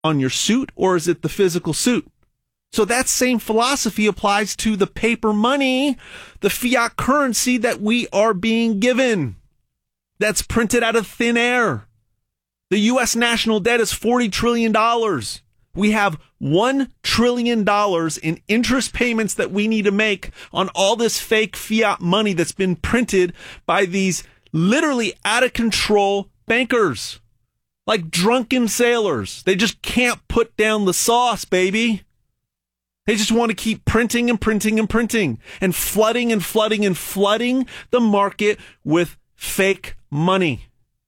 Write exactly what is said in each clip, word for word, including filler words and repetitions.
on your suit, or is it the physical suit? So that same philosophy applies to the paper money, the fiat currency that we are being given. That's printed out of thin air. The U S national debt is forty trillion dollars. We have one trillion dollars in interest payments that we need to make on all this fake fiat money that's been printed by these literally out of control bankers. Like drunken sailors. They just can't put down the sauce, baby. They just want to keep printing and printing and printing and flooding and flooding and flooding the market with fake money.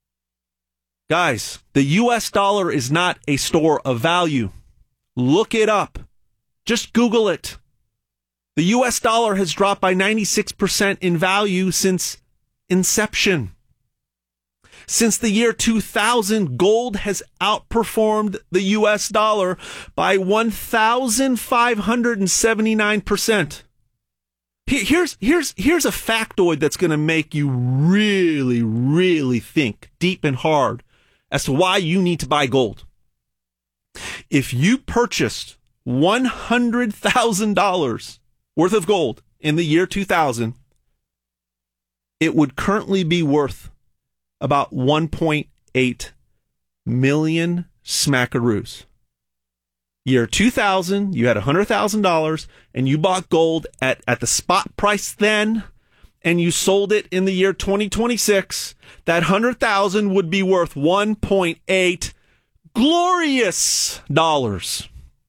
Guys, the U S dollar is not a store of value. Look it up. Just Google it. The U S dollar has dropped by ninety-six percent in value since inception. Since the year two thousand, gold has outperformed the U S dollar by one thousand five hundred seventy-nine percent. Here's, here's, here's a factoid that's going to make you really, really think deep and hard as to why you need to buy gold. If you purchased one hundred thousand dollars worth of gold in the year two thousand, it would currently be worth about one point eight million smackaroos. Year two thousand, you had one hundred thousand dollars and you bought gold at, at the spot price then, and you sold it in the year twenty twenty-six. That one hundred thousand dollars would be worth one point eight glorious dollars.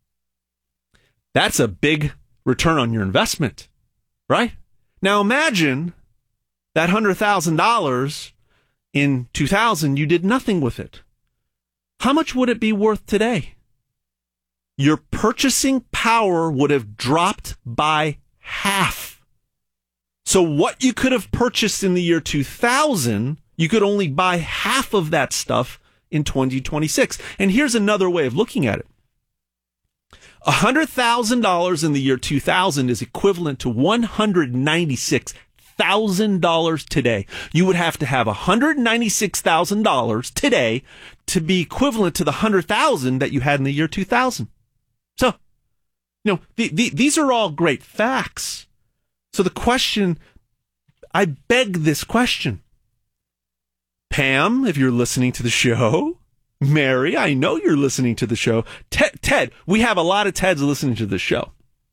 That's a big return on your investment, right? Now imagine that one hundred thousand dollars in two thousand, you did nothing with it. How much would it be worth today? Your purchasing power would have dropped by half. So what you could have purchased in the year two thousand, you could only buy half of that stuff in twenty twenty-six. And here's another way of looking at it. one hundred thousand dollars in the year two thousand is equivalent to one hundred ninety-six thousand dollars today. You would have to have one hundred ninety-six thousand dollars today to be equivalent to the one hundred thousand dollars that you had in the year two thousand. So, you know, the, the, these are all great facts. So the question, I beg this question. Pam, if you're listening to the show, Mary, I know you're listening to the show. Ted, Ted, we have a lot of Teds listening to the show.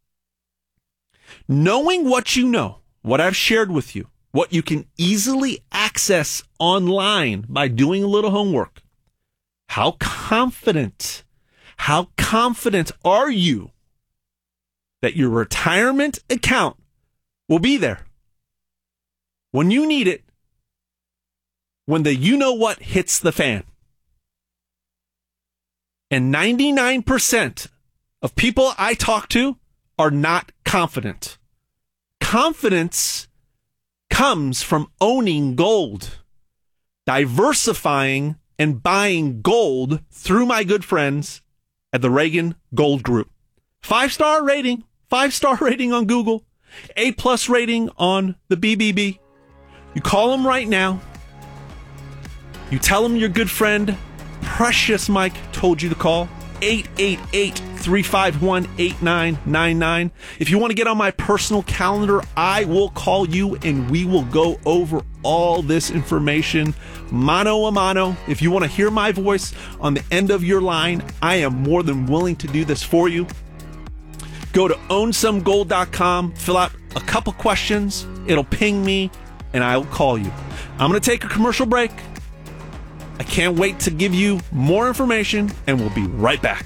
Knowing what you know, what I've shared with you, what you can easily access online by doing a little homework, how confident, how confident are you that your retirement account will be there when you need it, when the you-know-what hits the fan? And ninety-nine percent of people I talk to are not confident. Confidence comes from owning gold, diversifying and buying gold through my good friends at the Reagan Gold Group. Five-star rating, five-star rating on Google, A-plus rating on the B B B. You call them right now. You tell them your good friend, Precious Mike, told you to call. eight eight eight, three five one, eight nine nine nine. If you want to get on my personal calendar, I will call you and we will go over all this information mano a mano. If you want to hear my voice on the end of your line, I am more than willing to do this for you. Go to own some gold dot com, fill out a couple questions, it'll ping me, and I will call you. I'm going to take a commercial break. I can't wait to give you more information, and we'll be right back.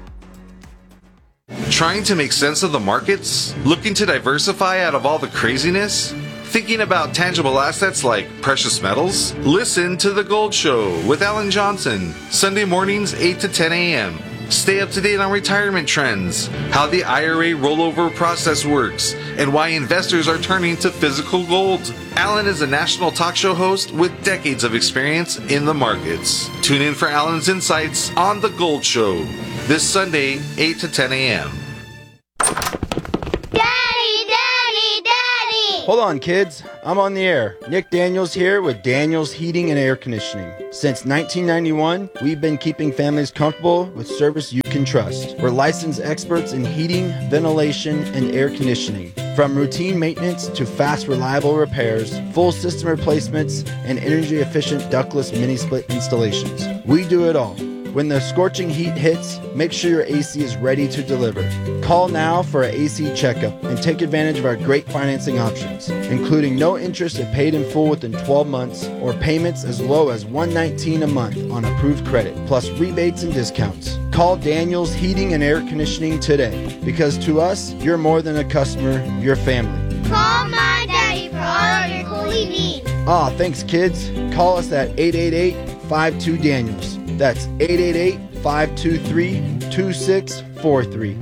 Trying to make sense of the markets? Looking to diversify out of all the craziness? Thinking about tangible assets like precious metals? Listen to The Gold Show with Alan Johnson, Sunday mornings eight to ten a.m. Stay up to date on retirement trends, how the I R A rollover process works, and why investors are turning to physical gold. Alan is a national talk show host with decades of experience in the markets. Tune in for Alan's insights on The Gold Show this Sunday, eight to ten a.m. Daddy, Daddy, Daddy! Hold on, kids. I'm on the air. Nick Daniels here with Daniels Heating and Air Conditioning. Since nineteen ninety-one, we've been keeping families comfortable with service you can trust. We're licensed experts in heating, ventilation, and air conditioning. From routine maintenance to fast, reliable repairs, full system replacements, and energy-efficient ductless mini-split installations. We do it all. When the scorching heat hits, make sure your A C is ready to deliver. Call now for an A C checkup and take advantage of our great financing options, including no interest if paid in full within twelve months or payments as low as one hundred nineteen dollars a month on approved credit, plus rebates and discounts. Call Daniels Heating and Air Conditioning today, because to us, you're more than a customer, you're family. Call my daddy for all of your cooling needs. Ah, thanks, kids. Call us at eight eight eight, five two, Daniels. That's eight eight eight, five two three, two six four three.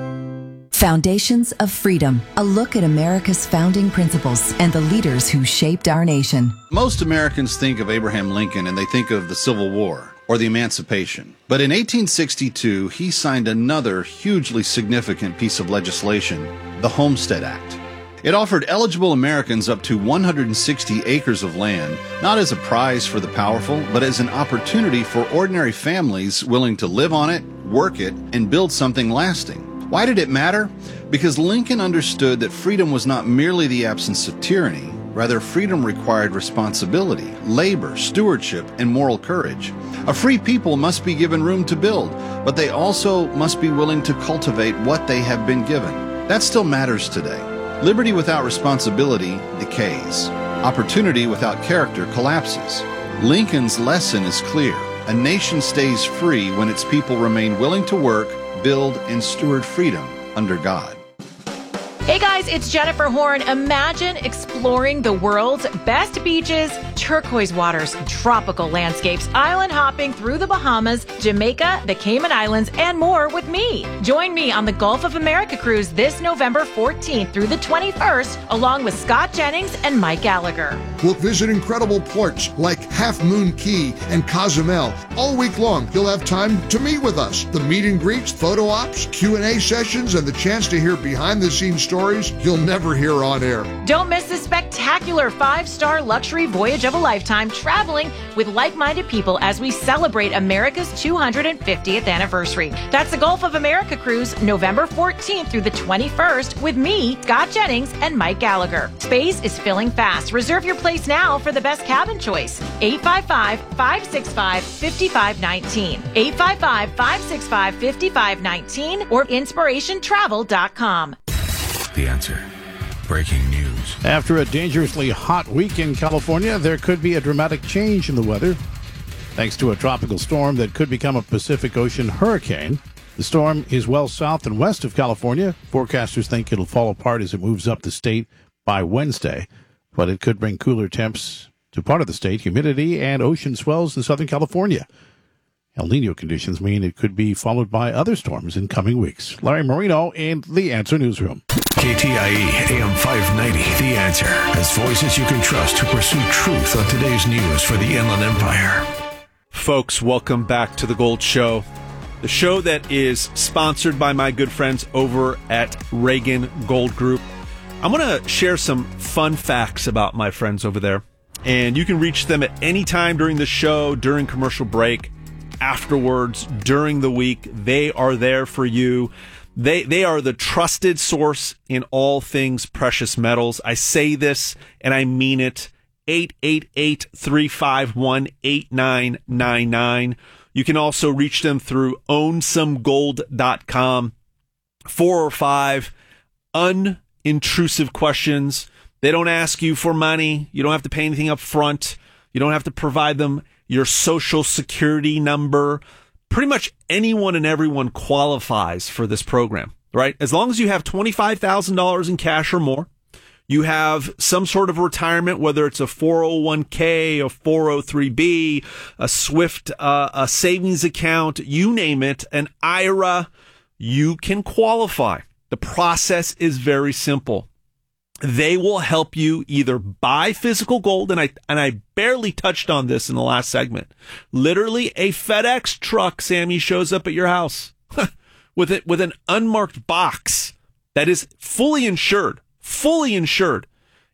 Foundations of Freedom, a look at America's founding principles and the leaders who shaped our nation. Most Americans think of Abraham Lincoln and they think of the Civil War or the Emancipation. But in eighteen sixty-two, he signed another hugely significant piece of legislation, the Homestead Act. It offered eligible Americans up to one hundred sixty acres of land, not as a prize for the powerful, but as an opportunity for ordinary families willing to live on it, work it, and build something lasting. Why did it matter? Because Lincoln understood that freedom was not merely the absence of tyranny. Rather, freedom required responsibility, labor, stewardship, and moral courage. A free people must be given room to build, but they also must be willing to cultivate what they have been given. That still matters today. Liberty without responsibility decays. Opportunity without character collapses. Lincoln's lesson is clear. A nation stays free when its people remain willing to work, build, and steward freedom under God. Hey guys, it's Jennifer Horn. Imagine exploring the world's best beaches, turquoise waters, tropical landscapes, island hopping through the Bahamas, Jamaica, the Cayman Islands, and more with me. Join me on the Gulf of America cruise this November fourteenth through the twenty-first, along with Scott Jennings and Mike Gallagher. We'll visit incredible ports like Half Moon Key and Cozumel. All week long, you'll have time to meet with us. The meet and greets, photo ops, Q and A sessions, and the chance to hear behind-the-scenes stories you'll never hear on air. Don't miss this spectacular five-star luxury voyage of a lifetime, traveling with like-minded people as we celebrate America's two hundred fiftieth anniversary. That's the Gulf of America cruise, November fourteenth through the twenty-first, with me, Scott Jennings, and Mike Gallagher. Space is filling fast. Reserve your place now for the best cabin choice. eight five five, five six five, five five one nine. eight five five, five six five, five five one nine or inspiration travel dot com. The Answer. Breaking news. After a dangerously hot week in California, there could be a dramatic change in the weather thanks to a tropical storm that could become a Pacific Ocean hurricane. The storm is well south and west of California. Forecasters think it'll fall apart as it moves up the state by Wednesday, but it could bring cooler temps to part of the state, humidity, and ocean swells in Southern California. El Nino conditions mean it could be followed by other storms in coming weeks. Larry Marino in The Answer Newsroom. K T I E, A M five ninety, The Answer. As voices you can trust to pursue truth on today's news for the Inland Empire. Folks, welcome back to The Gold Show, the show that is sponsored by my good friends over at Reagan Gold Group. I'm going to share some fun facts about my friends over there, and you can reach them at any time during the show, during commercial break, afterwards, during the week. They are there for you. They they are the trusted source in all things precious metals. I say this and I mean it. eight eight eight, three five one, eight nine nine nine. You can also reach them through own some gold dot com. Four or five unintrusive questions. They don't ask you for money. You don't have to pay anything up front. You don't have to provide them your social security number. Pretty much anyone and everyone qualifies for this program, right? As long as you have twenty-five thousand dollars in cash or more, you have some sort of retirement, whether it's a four oh one k, a four oh three b, a SWIFT, uh, a savings account, you name it, an I R A, you can qualify. The process is very simple. They will help you either buy physical gold, and I and I barely touched on this in the last segment. Literally, a FedEx truck, Sammy, shows up at your house with it with an unmarked box that is fully insured, fully insured,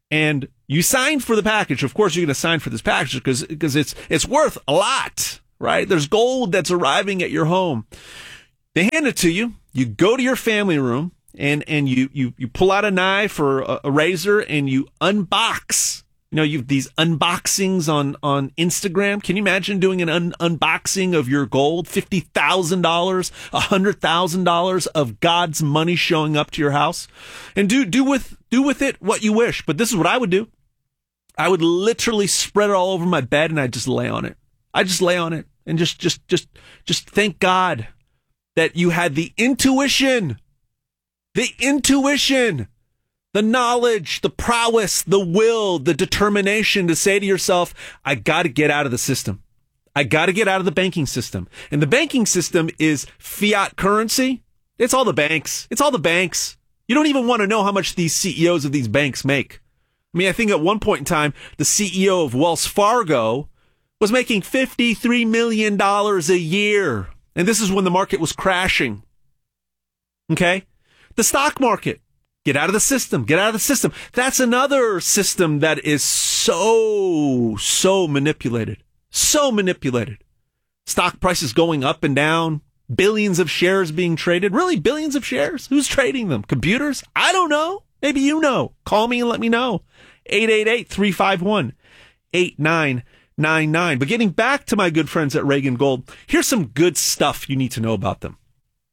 and you sign for the package. Of course, you're going to sign for this package because because it's it's worth a lot, right? There's gold that's arriving at your home. They hand it to you. You go to your family room and and you you you pull out a knife or a, a razor and you unbox. You know, you've these unboxings on, on Instagram. Can you imagine doing an un- unboxing of your gold? fifty thousand dollars, one hundred thousand dollars of God's money showing up to your house? And do, do with, do with it what you wish. But this is what I would do. I would literally spread it all over my bed and I'd just lay on it. I just lay on it and just, just, just, just thank God that you had the intuition, the intuition, the knowledge, the prowess, the will, the determination to say to yourself, I got to get out of the system. I got to get out of the banking system. And the banking system is fiat currency. It's all the banks. It's all the banks. You don't even want to know how much these C E Os of these banks make. I mean, I think at one point in time, the C E O of Wells Fargo was making fifty-three million dollars a year. And this is when the market was crashing. Okay? The stock market. Get out of the system. Get out of the system. That's another system that is so, so manipulated. So manipulated. Stock prices going up and down. Billions of shares being traded. Really, billions of shares? Who's trading them? Computers? I don't know. Maybe you know. Call me and let me know. eight eight eight, three five one, eight nine nine nine. But getting back to my good friends at Reagan Gold, here's some good stuff you need to know about them.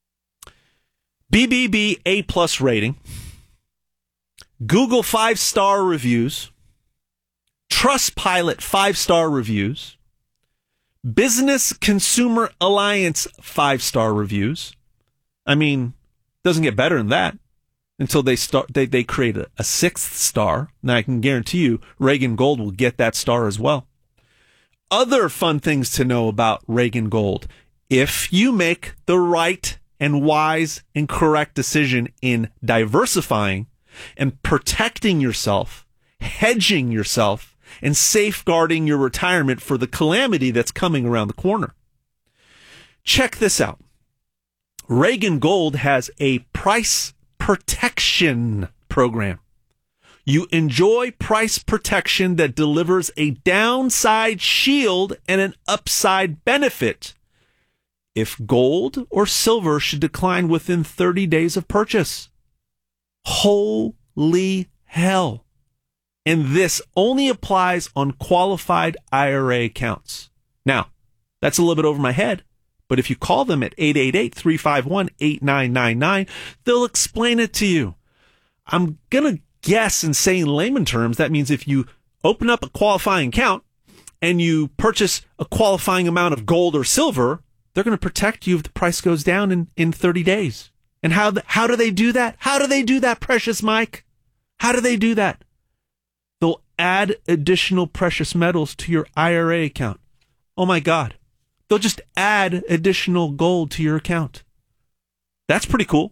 B B B A plus rating. Google five-star reviews, Trustpilot five-star reviews, Business Consumer Alliance five-star reviews. I mean, doesn't get better than that until they start. They, they create a, a sixth star. Now, I can guarantee you Reagan Gold will get that star as well. Other fun things to know about Reagan Gold. If you make the right and wise and correct decision in diversifying and protecting yourself, hedging yourself, and safeguarding your retirement for the calamity that's coming around the corner. Check this out. Reagan Gold has a price protection program. You enjoy price protection that delivers a downside shield and an upside benefit if gold or silver should decline within thirty days of purchase. Holy hell. And this only applies on qualified I R A accounts. Now, that's a little bit over my head, but if you call them at eight eight eight, three five one, eight nine nine nine, they'll explain it to you. I'm going to guess and say in layman terms, that means if you open up a qualifying account and you purchase a qualifying amount of gold or silver, they're going to protect you if the price goes down in, in thirty days. And how the, how do they do that? How do they do that, precious Mike? How do they do that? They'll add additional precious metals to your I R A account. Oh my God. They'll just add additional gold to your account. That's pretty cool.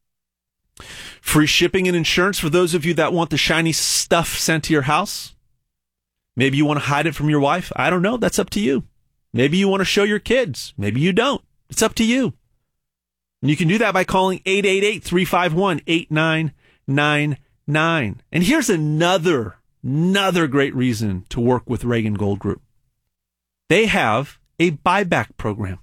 Free shipping and insurance for those of you that want the shiny stuff sent to your house. Maybe you want to hide it from your wife. I don't know. That's up to you. Maybe you want to show your kids. Maybe you don't. It's up to you. And you can do that by calling eight eight eight, three five one, eight nine nine nine. And here's another, another great reason to work with Reagan Gold Group. They have a buyback program.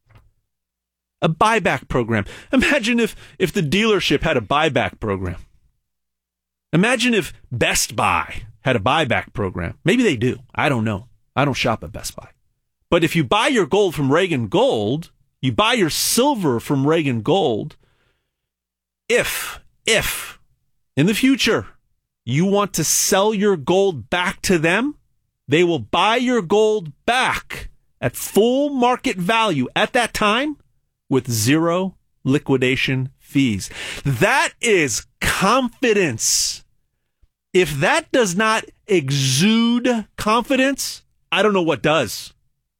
A buyback program. Imagine if, if the dealership had a buyback program. Imagine if Best Buy had a buyback program. Maybe they do. I don't know. I don't shop at Best Buy. But if you buy your gold from Reagan Gold, you buy your silver from Reagan Gold, if, if, in the future, you want to sell your gold back to them, they will buy your gold back at full market value at that time with zero liquidation fees. That is confidence. If that does not exude confidence, I don't know what does.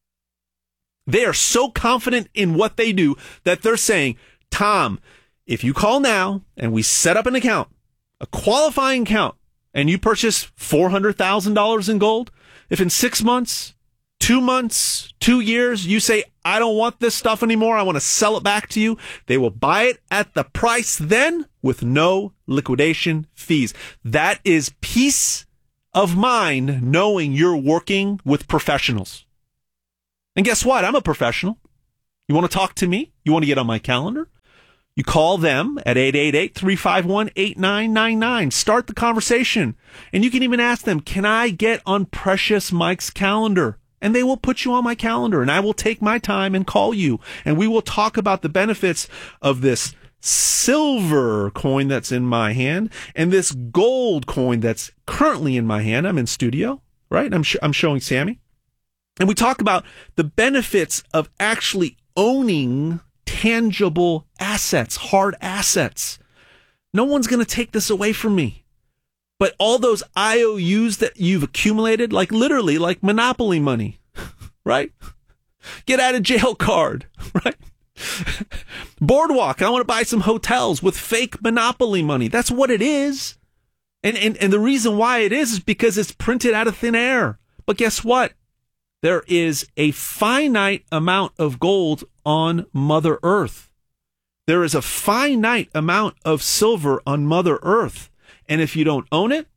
They are so confident in what they do that they're saying, Tom, if you call now and we set up an account, a qualifying account, and you purchase four hundred thousand dollars in gold, if in six months, two months, two years, you say, I don't want this stuff anymore, I want to sell it back to you, they will buy it at the price then with no liquidation fees. That is peace of mind knowing you're working with professionals. And guess what? I'm a professional. You want to talk to me? You want to get on my calendar? You call them at eight eight eight, three five one, eight nine nine nine. Start the conversation. And you can even ask them, can I get on Precious Mike's calendar? And they will put you on my calendar, and I will take my time and call you. And we will talk about the benefits of this silver coin that's in my hand and this gold coin that's currently in my hand. I'm in studio, right? I'm, sh- I'm showing Sammy. And we talk about the benefits of actually owning tangible assets, hard assets. No one's going to take this away from me. But all those I O Us that you've accumulated, like literally like Monopoly money, right? Get out of jail card, right? Boardwalk, I want to buy some hotels with fake Monopoly money. That's what it is. And, and, and the reason why it is is because it's printed out of thin air. But guess what? There is a finite amount of gold on Mother Earth. There is a finite amount of silver on Mother Earth. And if you don't own it,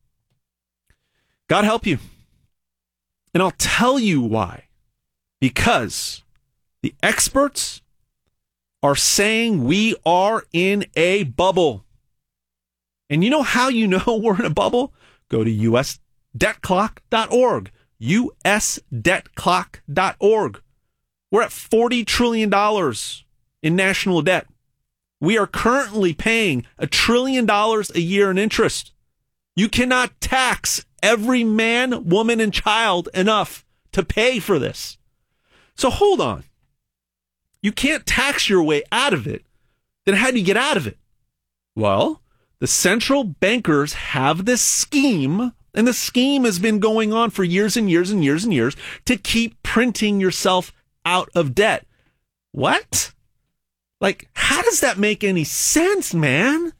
God help you. And I'll tell you why. Because the experts are saying we are in a bubble. And you know how you know we're in a bubble? Go to U S debt clock dot org. U S debt clock dot org. We're at forty trillion dollars in national debt. We are currently paying a trillion dollars a year in interest. You cannot tax every man, woman, and child enough to pay for this. So hold on. You can't tax your way out of it. Then how do you get out of it? Well, the central bankers have this scheme, and the scheme has been going on for years and years and years and years to keep printing yourself out of debt. What? Like, how does that make any sense, man?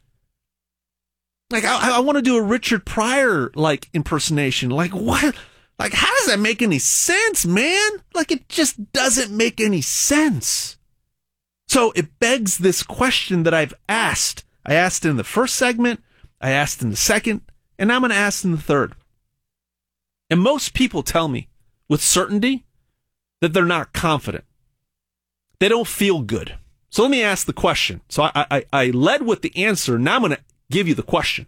Like, I, I want to do a Richard Pryor, like, impersonation. Like, what? Like, how does that make any sense, man? Like, it just doesn't make any sense. So it begs this question that I've asked. I asked in the first segment, I asked in the second, and I'm going to ask in the third. And most people tell me with certainty that they're not confident. They don't feel good. So let me ask the question. So I, I, I led with the answer. Now I'm going to give you the question.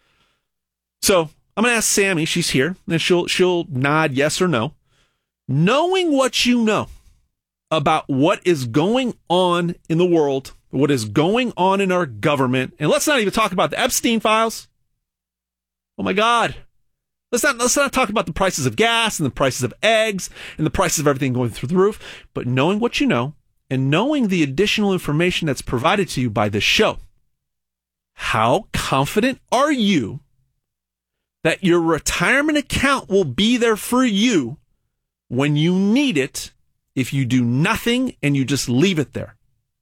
So I'm going to ask Sammy. She's here, and she'll she'll nod yes or no. Knowing what you know about what is going on in the world, what is going on in our government, and let's not even talk about the Epstein files. Oh my God. Let's not, let's not talk about the prices of gas and the prices of eggs and the prices of everything going through the roof, but knowing what you know and knowing the additional information that's provided to you by this show, how confident are you that your retirement account will be there for you when you need it if you do nothing and you just leave it there?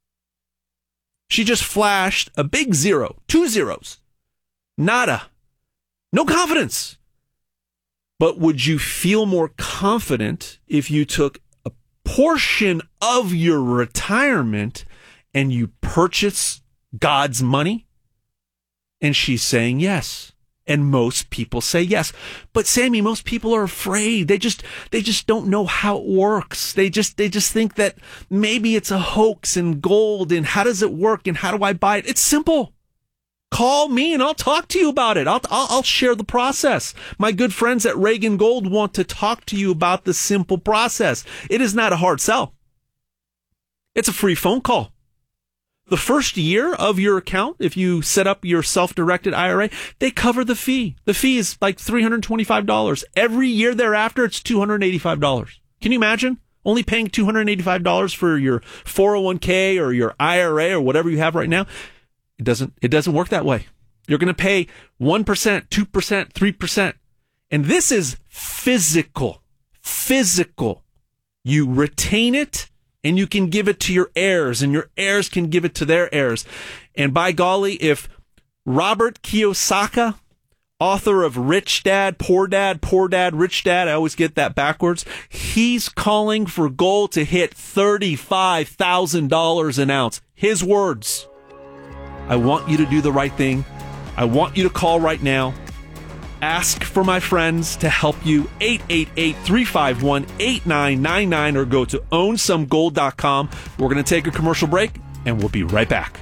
She just flashed a big zero, two zeros, nada, no confidence. But would you feel more confident if you took a portion of your retirement and you purchase God's money? And she's saying yes. And most people say yes. But Sammy, most people are afraid. They just they just don't know how it works. They just they just think that maybe it's a hoax and gold and how does it work and how do I buy it? It's simple. Call me and I'll talk to you about it. I'll, I'll I'll share the process. My good friends at Reagan Gold want to talk to you about the simple process. It is not a hard sell. It's a free phone call. The first year of your account, if you set up your self-directed I R A, they cover the fee. The fee is like three hundred twenty-five dollars. Every year thereafter, it's two hundred eighty-five dollars. Can you imagine only paying two hundred eighty-five dollars for your four oh one k or your I R A or whatever you have right now? It doesn't, it doesn't work that way. You're going to pay one percent, two percent, three percent. And this is physical, physical. You retain it and you can give it to your heirs and your heirs can give it to their heirs. And by golly, if Robert Kiyosaki, author of Rich Dad, Poor Dad, Poor Dad, Rich Dad, I always get that backwards, he's calling for gold to hit thirty-five thousand dollars an ounce. His words. I want you to do the right thing. I want you to call right now. ask for my friends to help you. eight eight eight, three five one, eight nine nine nine or go to own some gold dot com. We're going to take a commercial break, and we'll be right back.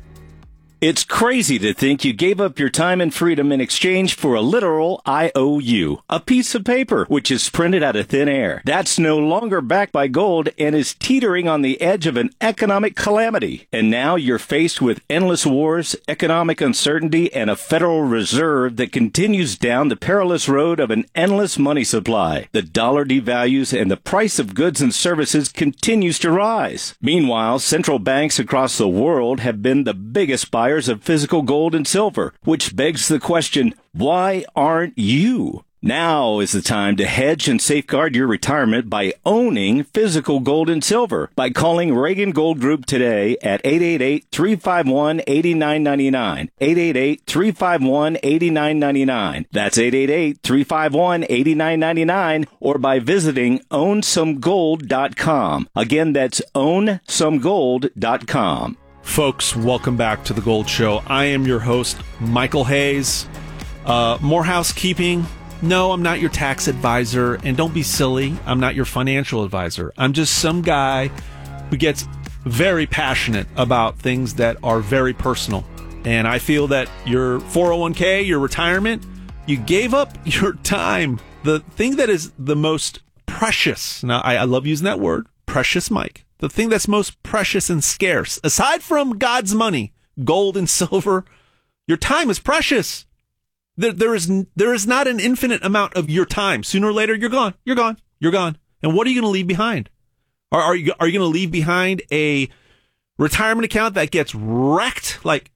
It's crazy to think you gave up your time and freedom in exchange for a literal I O U, a piece of paper which is printed out of thin air. That's no longer backed by gold and is teetering on the edge of an economic calamity. And now you're faced with endless wars, economic uncertainty, and a Federal Reserve that continues down the perilous road of an endless money supply. The dollar devalues and the price of goods and services continues to rise. Meanwhile, central banks across the world have been the biggest buyers of physical gold and silver, which begs the question, why aren't you? Now is the time to hedge and safeguard your retirement by owning physical gold and silver by calling Reagan Gold Group today at eight eight eight, three five one, eight nine nine nine, eight eight eight, three five one, eight nine nine nine. That's eight eight eight, three five one, eight nine nine nine, or by visiting own some gold dot com. Again, that's own some gold dot com. Folks, welcome back to The Gold Show. I am your host, Michael Hayes. Uh, more housekeeping. No, I'm not your tax advisor, and don't be silly. I'm not your financial advisor. I'm just some guy who gets very passionate about things that are very personal. And I feel that your four oh one k, your retirement, you gave up your time. The thing that is the most precious, now I, I love using that word, precious, Mike. The thing that's most precious and scarce, aside from God's money, gold and silver, your time is precious. There, there is there is not an infinite amount of your time. Sooner or later, you're gone. You're gone. You're gone. And what are you going to leave behind? Are, are you are you going to leave behind a retirement account that gets wrecked, like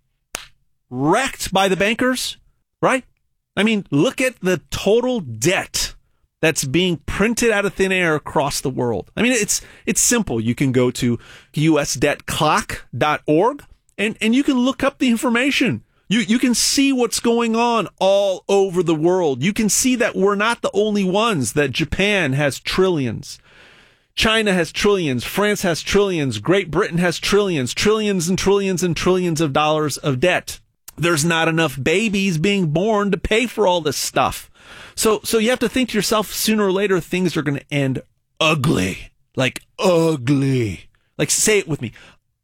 wrecked by the bankers? Right? I mean, look at the total debt that's being printed out of thin air across the world. I mean, it's it's simple. You can go to U S debt clock dot org and, and you can look up the information. You you can see what's going on all over the world. You can see that we're not the only ones, that Japan has trillions. China has trillions. France has trillions. Great Britain has trillions. Trillions and trillions and trillions of dollars of debt. There's not enough babies being born to pay for all this stuff. So so you have to think to yourself, sooner or later, things are going to end ugly. Like ugly. Like, say it with me.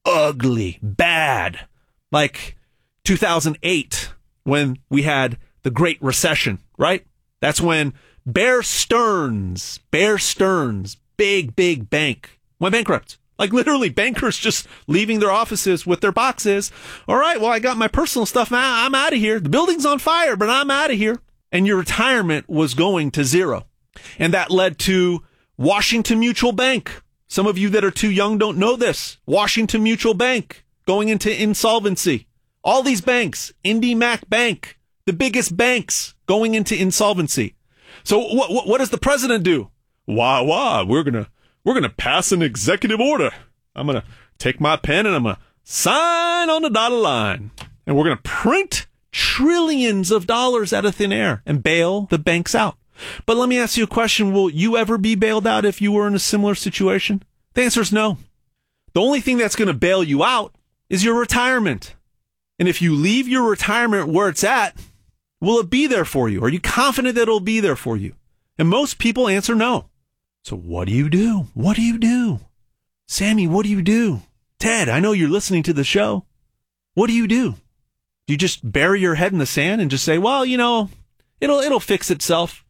Ugly. Bad. Like two thousand eight, when we had the Great Recession, right? That's when Bear Stearns, Bear Stearns, big, big bank, went bankrupt. Like literally bankers just leaving their offices with their boxes. All right, well, I got my personal stuff now. I'm out of here. The building's on fire, but I'm out of here. And your retirement was going to zero. And that led to Washington Mutual Bank. Some of you that are too young don't know this. Washington Mutual Bank going into insolvency. All these banks, IndyMac Bank, the biggest banks going into insolvency. So what, what, what does the president do? Wah, wah, we're going to we're gonna pass an executive order. I'm going to take my pen and I'm going to sign on the dotted line. And we're going to print trillions of dollars out of thin air and bail the banks out. But let me ask you a question. Will you ever be bailed out if you were in a similar situation? The answer is no. The only thing that's going to bail you out is your retirement. And if you leave your retirement where it's at, will it be there for you? Are you confident that it'll be there for you? And most people answer no. So what do you do? What do you do? Sammy, what do you do? Ted, I know you're listening to the show. What do you do? Do you just bury your head in the sand and just say, well, you know, it'll it'll fix itself?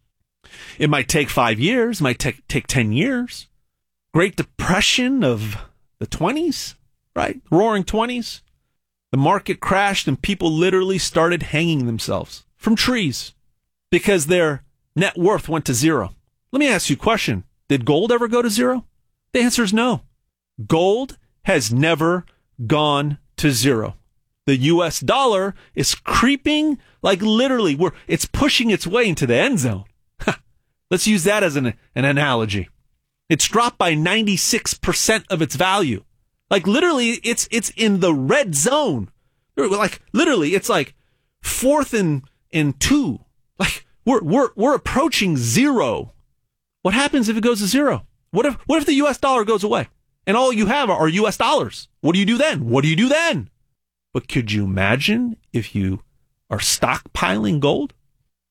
It might take five years, might take take ten years. Great Depression of the twenties, right? Roaring twenties. The market crashed and people literally started hanging themselves from trees because their net worth went to zero. Let me ask you a question. Did gold ever go to zero? The answer is no. Gold has never gone to zero. The U S dollar is creeping, like literally, we're, it's pushing its way into the end zone. Let's use that as an, an analogy. It's dropped by ninety-six percent of its value. Like literally, it's it's in the red zone. Like literally, it's like fourth and and two. Like we're we're we're approaching zero. What happens if it goes to zero? What if what if the U S dollar goes away and all you have are U S dollars? What do you do then? What do you do then? But could you imagine if you are stockpiling gold?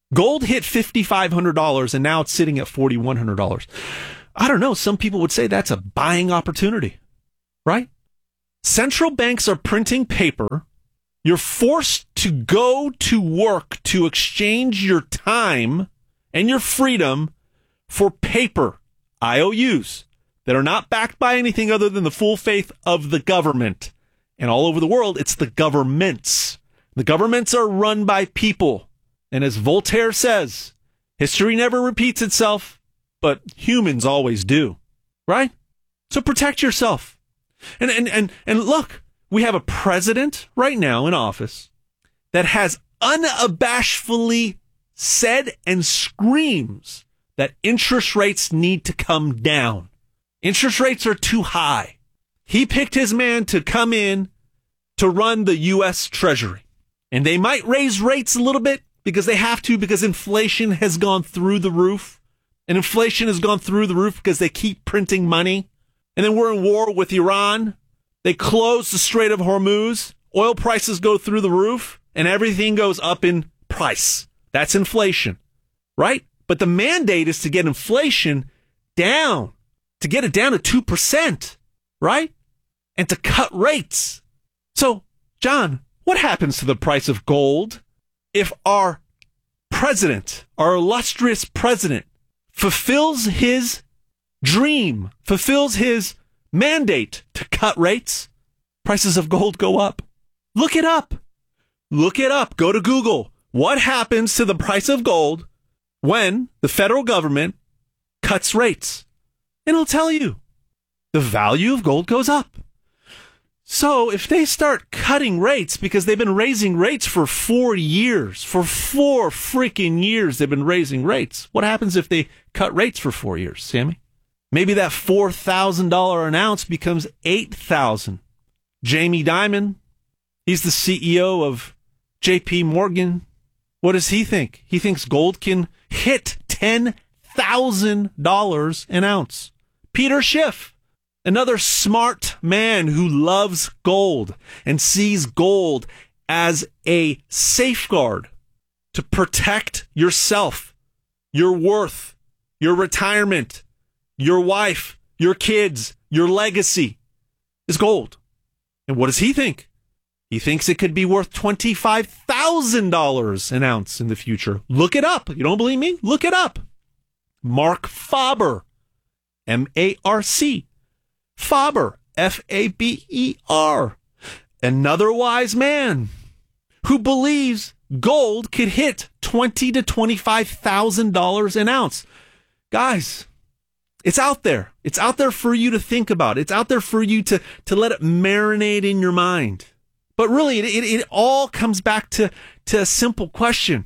Gold hit five thousand five hundred dollars and now it's sitting at four thousand one hundred dollars. I don't know. Some people would say that's a buying opportunity, right? Central banks are printing paper. You're forced to go to work to exchange your time and your freedom for paper, I O Us, that are not backed by anything other than the full faith of the government. And all over the world, it's the governments. The governments are run by people. And as Voltaire says, history never repeats itself, but humans always do. Right? So protect yourself. And and and, and look, we have a president right now in office that has unabashedly said and screams that interest rates need to come down. Interest rates are too high. He picked his man to come in to run the U S Treasury. And they might raise rates a little bit because they have to, because inflation has gone through the roof. And inflation has gone through the roof because they keep printing money. And then we're in war with Iran. They close the Strait of Hormuz. Oil prices go through the roof and everything goes up in price. That's inflation, right? But the mandate is to get inflation down, to get it down to two percent, right? And to cut rates. So, John, what happens to the price of gold if our president, our illustrious president, fulfills his dream, fulfills his mandate to cut rates? Prices of gold go up. Look it up. Look it up. Go to Google. What happens to the price of gold when the federal government cuts rates? And it'll tell you the value of gold goes up. So if they start cutting rates, because they've been raising rates for four years, for four freaking years they've been raising rates. What happens if they cut rates for four years, Sammy? Maybe that four thousand dollars an ounce becomes eight thousand dollars. Jamie Dimon, he's the C E O of J P Morgan. What does he think? He thinks gold can hit ten thousand dollars an ounce. Peter Schiff, another smart man who loves gold and sees gold as a safeguard to protect yourself, your worth, your retirement, your wife, your kids, your legacy is gold. And what does he think? He thinks it could be worth twenty-five thousand dollars an ounce in the future. Look it up. You don't believe me? Look it up. Mark Faber, M A R C. Faber, F A B E R. Another wise man who believes gold could hit twenty thousand to twenty-five thousand dollars an ounce. Guys, it's out there. It's out there for you to think about. It's out there for you to, to let it marinate in your mind. But really, it, it, it all comes back to, to a simple question.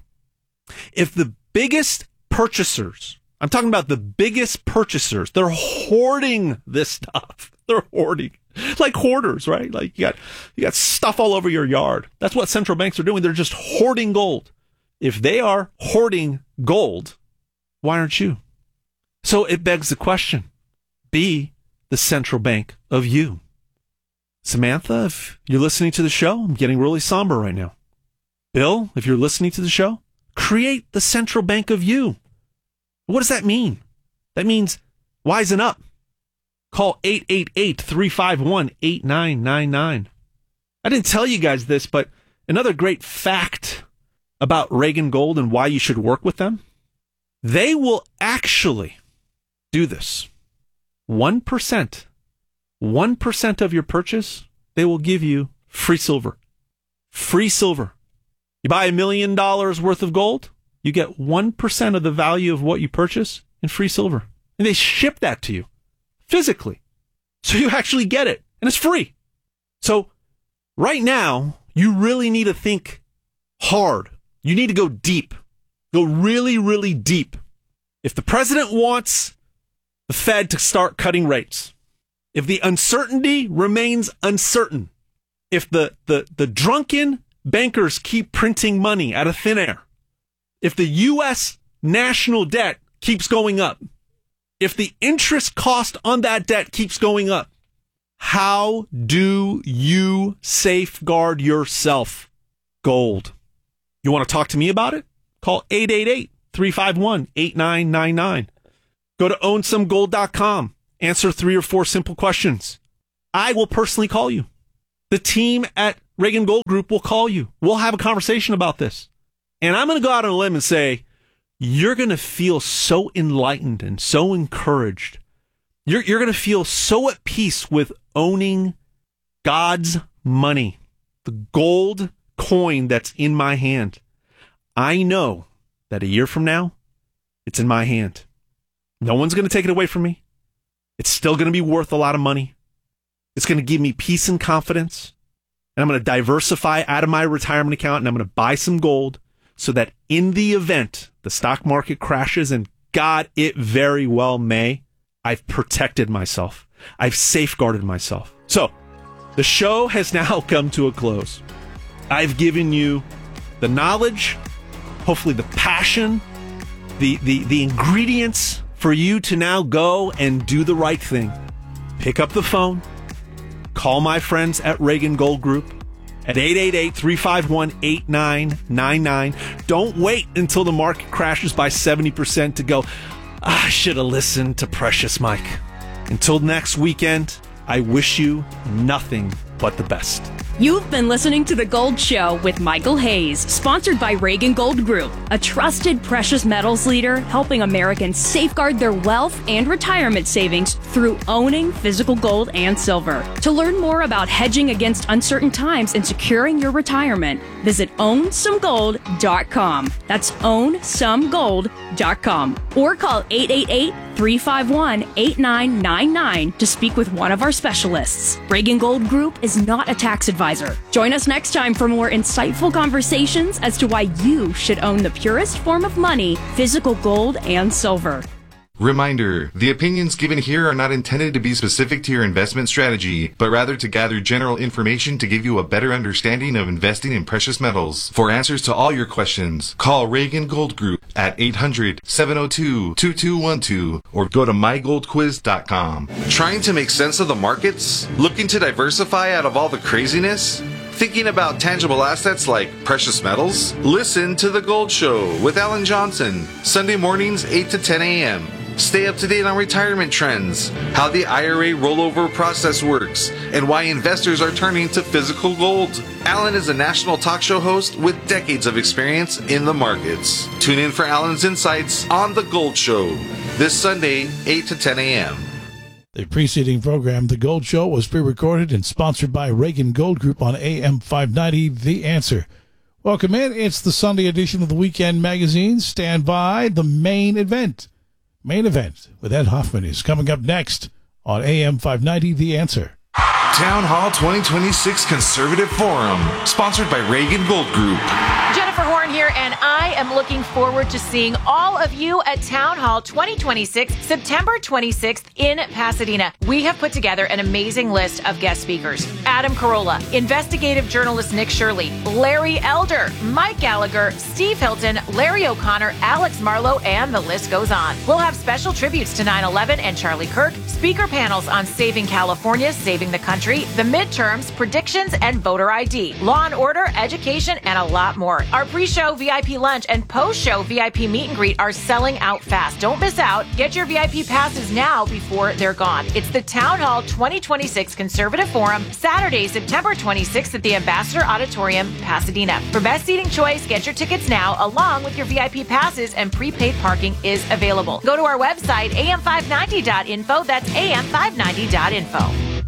If the biggest purchasers, I'm talking about the biggest purchasers, they're hoarding this stuff. They're hoarding. Like hoarders, right? Like you got, you got stuff all over your yard. That's what central banks are doing. They're just hoarding gold. If they are hoarding gold, why aren't you? So it begs the question, be the central bank of you. Samantha, if you're listening to the show, I'm getting really somber right now. Bill, if you're listening to the show, create the central bank of you. What does that mean? That means wisen up. Call eight eight eight, three five one, eight nine nine nine. I didn't tell you guys this, but another great fact about Reagan Gold and why you should work with them, they will actually do this. one percent. one percent of your purchase, they will give you free silver. Free silver. You buy a million dollars worth of gold, you get one percent of the value of what you purchase in free silver. And they ship that to you physically. So you actually get it. And it's free. So right now, you really need to think hard. You need to go deep. Go really, really deep. If the president wants the Fed to start cutting rates, if the uncertainty remains uncertain, if the, the, the drunken bankers keep printing money out of thin air, if the U S national debt keeps going up, if the interest cost on that debt keeps going up, how do you safeguard yourself? Gold. You want to talk to me about it? Call eight eight eight, three five one, eight nine nine nine. Go to own some gold dot com. Answer three or four simple questions. I will personally call you. The team at Reagan Gold Group will call you. We'll have a conversation about this. And I'm going to go out on a limb and say, you're going to feel so enlightened and so encouraged. You're, you're going to feel so at peace with owning God's money, the gold coin that's in my hand. I know that a year from now, it's in my hand. No one's going to take it away from me. It's still going to be worth a lot of money. It's going to give me peace and confidence. And I'm going to diversify out of my retirement account, and I'm going to buy some gold so that in the event the stock market crashes, and God, it very well may, I've protected myself. I've safeguarded myself. So the show has now come to a close. I've given you the knowledge, hopefully the passion, the, the, the ingredients for you to now go and do the right thing. Pick up the phone. Call my friends at Reagan Gold Group at eight eight eight, three five one, eight nine nine nine. Don't wait until the market crashes by seventy percent to go, I should have listened to Precious Mike. Until next weekend, I wish you nothing but the best. You've been listening to The Gold Show with Michael Hayes, sponsored by Reagan Gold Group, a trusted precious metals leader helping Americans safeguard their wealth and retirement savings through owning physical gold and silver. To learn more about hedging against uncertain times and securing your retirement, visit own some gold dot com. That's own some gold dot com. Or call eight eight eight, three five one, eight nine nine nine to speak with one of our specialists. Reagan Gold Group is not a tax advisor. Join us next time for more insightful conversations as to why you should own the purest form of money, physical gold and silver. Reminder, the opinions given here are not intended to be specific to your investment strategy, but rather to gather general information to give you a better understanding of investing in precious metals. For answers to all your questions, call Reagan Gold Group at eight hundred, seven oh two, two two one two or go to my gold quiz dot com. Trying to make sense of the markets? Looking to diversify out of all the craziness? Thinking about tangible assets like precious metals? Listen to The Gold Show with Alan Johnson, Sunday mornings eight to ten a.m. Stay up to date on retirement trends, how the I R A rollover process works, and why investors are turning to physical gold. Alan is a national talk show host with decades of experience in the markets. Tune in for Alan's insights on The Gold Show this Sunday, eight to ten a.m. The preceding program, The Gold Show, was pre-recorded and sponsored by Reagan Gold Group on A M five ninety, The Answer. Welcome in. It's the Sunday edition of the Weekend Magazine. Stand by. The main event. Main event with Ed Hoffman is coming up next on A M five ninety, The Answer. Town Hall twenty twenty-six Conservative Forum, sponsored by Reagan Gold Group. Jennifer Horn here, and I am looking forward to seeing all of you at Town Hall twenty twenty-six, September twenty-sixth in Pasadena. We have put together an amazing list of guest speakers. Adam Carolla, investigative journalist Nick Shirley, Larry Elder, Mike Gallagher, Steve Hilton, Larry O'Connor, Alex Marlowe, and the list goes on. We'll have special tributes to nine eleven and Charlie Kirk, speaker panels on saving California, saving the country, the midterms, predictions, and voter I D, law and order, education, and a lot more. Our pre-show V I P lunch and post-show V I P meet and greet are selling out fast. Don't miss out. Get your V I P passes now before they're gone. It's the Town Hall twenty twenty-six Conservative Forum, Saturday, September twenty-sixth at the Ambassador Auditorium, Pasadena. For best seating choice, get your tickets now, along with your V I P passes, and prepaid parking is available. Go to our website, A M five ninety dot info. That's A M five ninety dot info.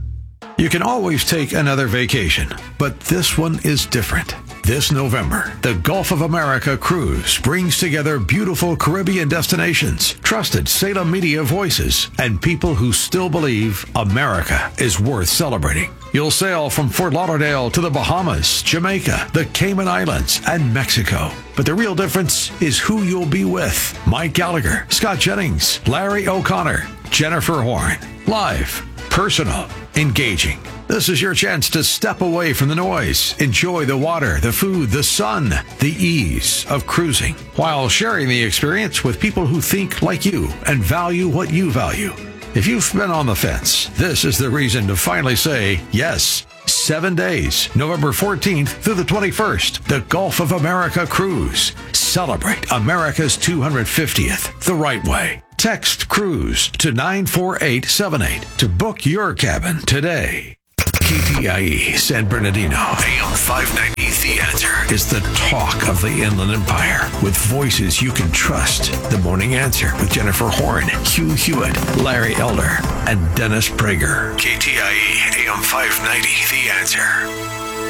You can always take another vacation, but this one is different. This November, the Gulf of America Cruise brings together beautiful Caribbean destinations, trusted Salem media voices, and people who still believe America is worth celebrating. You'll sail from Fort Lauderdale to the Bahamas, Jamaica, the Cayman Islands, and Mexico. But the real difference is who you'll be with. Mike Gallagher, Scott Jennings, Larry O'Connor, Jennifer Horn. Live, personal, engaging. This is your chance to step away from the noise, enjoy the water, the food, the sun, the ease of cruising, while sharing the experience with people who think like you and value what you value. If you've been on the fence, this is the reason to finally say yes. Seven days, November fourteenth through the twenty-first, the Gulf of America Cruise. celebrate America's two hundred fiftieth the right way. Text CRUISE to nine four eight seven eight to book your cabin today. K T I E San Bernardino, A M five ninety The Answer, is the talk of the Inland Empire with voices you can trust. The Morning Answer with Jennifer Horn, Hugh Hewitt, Larry Elder, and Dennis Prager. K T I E A M five ninety The Answer.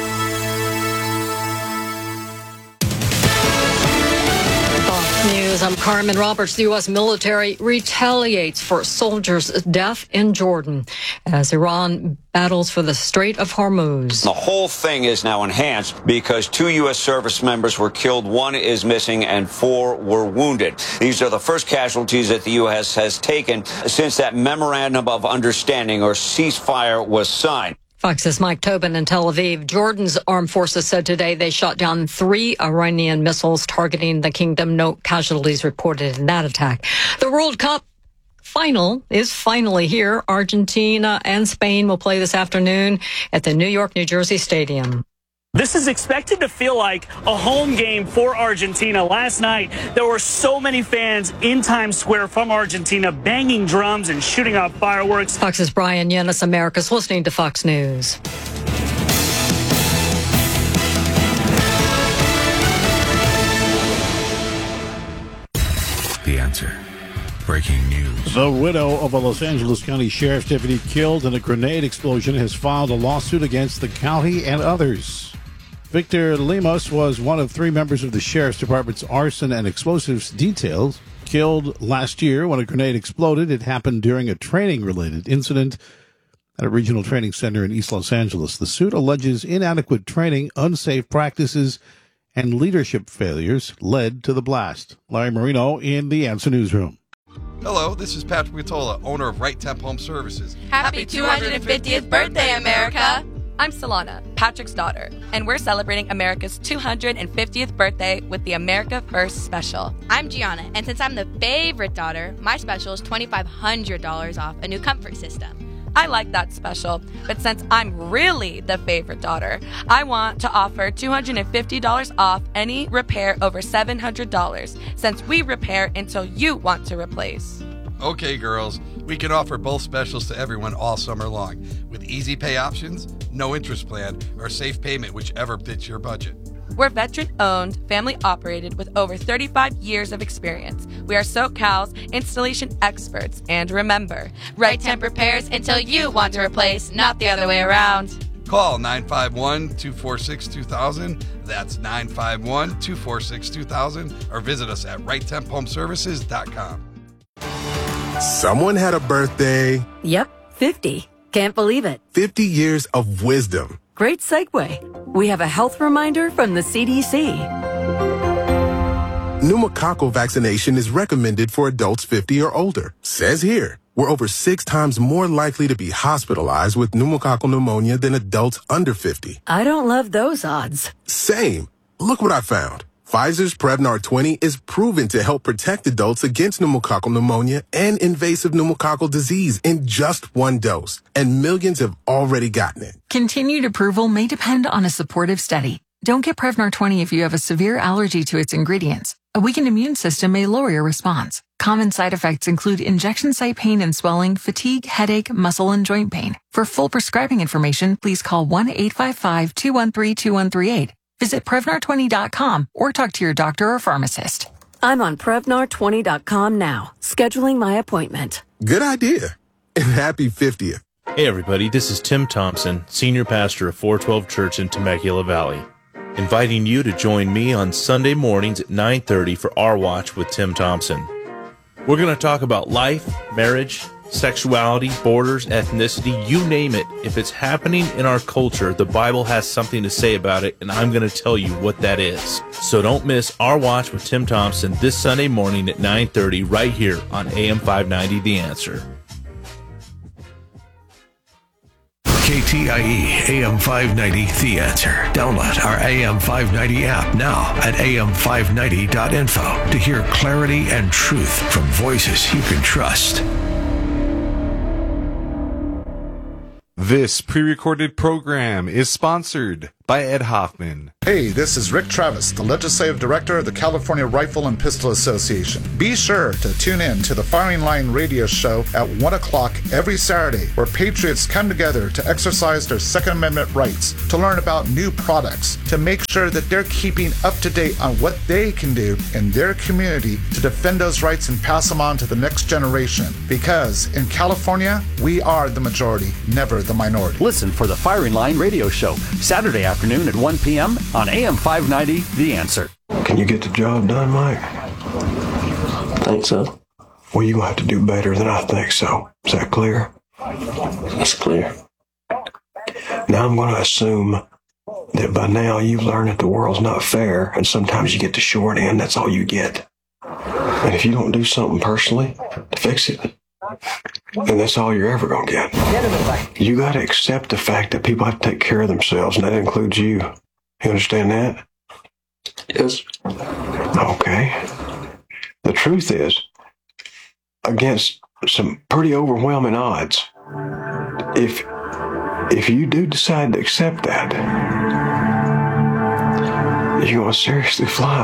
News. I'm Carmen Roberts. The U S military retaliates for soldiers' death in Jordan as Iran battles for the Strait of Hormuz. The whole thing is now enhanced because two U S service members were killed, one is missing, and four were wounded. These are the first casualties that the U S has taken since that memorandum of understanding or ceasefire was signed. Fox's Mike Tobin in Tel Aviv. Jordan's armed forces said today they shot down three Iranian missiles targeting the kingdom. No casualties reported in that attack. The World Cup final is finally here. Argentina and Spain will play this afternoon at the New York, New Jersey Stadium. This is expected to feel like a home game for Argentina. Last night, there were so many fans in Times Square from Argentina banging drums and shooting off fireworks. Fox's Brian Yennis, America's listening to Fox News. The Answer. Breaking news. The widow of a Los Angeles County Sheriff's deputy killed in a grenade explosion has filed a lawsuit against the county and others. Victor Lemos was one of three members of the Sheriff's Department's arson and explosives detail, killed last year when a grenade exploded. It happened during a training-related incident at a regional training center in East Los Angeles. The suit alleges inadequate training, unsafe practices, and leadership failures led to the blast. Larry Marino in the Answer Newsroom. Hello, this is Patrick Matola, owner of Right Temp Home Services. Happy two hundred fiftieth birthday, America! I'm Solana, Patrick's daughter, and we're celebrating America's two hundred fiftieth birthday with the America First Special. I'm Gianna, and since I'm the favorite daughter, my special is twenty-five hundred dollars off a new comfort system. I like that special, but since I'm really the favorite daughter, I want to offer two hundred fifty dollars off any repair over seven hundred dollars, since we repair until you want to replace. Okay, girls, we can offer both specials to everyone all summer long, with easy pay options, no interest plan, or safe payment, whichever fits your budget. We're veteran-owned, family-operated with over thirty-five years of experience. We are SoCal's installation experts. And remember, Right Temp repairs until you want to replace, not the other way around. Call nine five one, two four six, two thousand. That's nine five one, two four six, two thousand. Or visit us at right temp home services dot com. Someone had a birthday. Yep, fifty. Can't believe it. fifty years of wisdom. Great segue. We have a health reminder from the C D C. Pneumococcal vaccination is recommended for adults fifty or older. Says here, we're over six times more likely to be hospitalized with pneumococcal pneumonia than adults under fifty. I don't love those odds. Same. Look what I found. Pfizer's Prevnar twenty is proven to help protect adults against pneumococcal pneumonia and invasive pneumococcal disease in just one dose. And millions have already gotten it. Continued approval may depend on a supportive study. Don't get Prevnar twenty if you have a severe allergy to its ingredients. A weakened immune system may lower your response. Common side effects include injection site pain and swelling, fatigue, headache, muscle, and joint pain. For full prescribing information, please call one eight five five, two one three, two one three eight. Visit Prevnar twenty dot com or talk to your doctor or pharmacist. I'm on Prevnar twenty dot com now, scheduling my appointment. Good idea. And happy fiftieth. Hey everybody, this is Tim Thompson, Senior Pastor of four twelve Church in Temecula Valley, inviting you to join me on Sunday mornings at nine thirty for Our Watch with Tim Thompson. We're going to talk about life, marriage, sexuality, borders, ethnicity, you name it. If it's happening in our culture, the Bible has something to say about it, and I'm going to tell you what that is. So don't miss Our Watch with Tim Thompson this Sunday morning at nine thirty right here on A M five ninety The Answer. K T I E A M five ninety The Answer. Download our A M five ninety app now at A M five ninety dot info to hear clarity and truth from voices you can trust. This pre-recorded program is sponsored by Ed Hoffman. Hey, this is Rick Travis, the Legislative Director of the California Rifle and Pistol Association. Be sure to tune in to the Firing Line radio show at one o'clock every Saturday, where patriots come together to exercise their Second Amendment rights, to learn about new products, to make sure that they're keeping up to date on what they can do in their community to defend those rights and pass them on to the next generation. Because in California, we are the majority, never the minority. Listen for the Firing Line radio show, Saturday afternoon at one p.m. on A M five ninety, The Answer. Can you get the job done, Mike? Think so. Well, you're going to have to do better than I think so. Is that clear? That's clear. Now I'm going to assume that by now you've learned that the world's not fair, and sometimes you get the short end, that's all you get. And if you don't do something personally to fix it, then that's all you're ever going to get. You got to accept the fact that people have to take care of themselves, and that includes you. You understand that? Yes. Okay. The truth is, against some pretty overwhelming odds, if if you do decide to accept that, you're going to seriously fly.